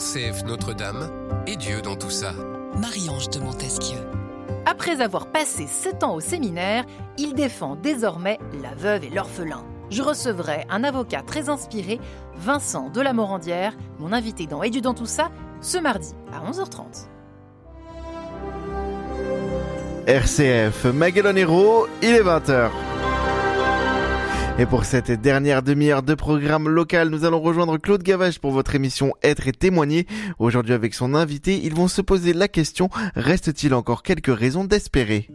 RCF Notre-Dame et Dieu dans tout ça. Marie-Ange de Montesquieu. Après avoir passé 7 ans au séminaire, il défend désormais la veuve et l'orphelin. Je recevrai un avocat très inspiré, Vincent de la Morandière, mon invité dans Et Dieu dans tout ça, ce mardi à 11h30. RCF Maguelone Hérault, il est 20h. Et pour cette dernière demi-heure de programme local, nous allons rejoindre Claude Gavage pour votre émission Être et témoigner. Aujourd'hui avec son invité, ils vont se poser la question, reste-t-il encore quelques raisons d'espérer ?